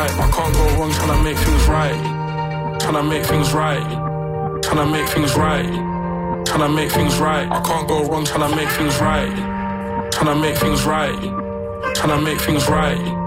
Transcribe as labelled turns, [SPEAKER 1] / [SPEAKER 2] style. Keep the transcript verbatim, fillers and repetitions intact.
[SPEAKER 1] I can't go wrong trying to make things right. Trying to make things right. Trying to make things right. Trying to make things right. I can't go wrong trying to make things right. Trying to make things right. Trying to make things right.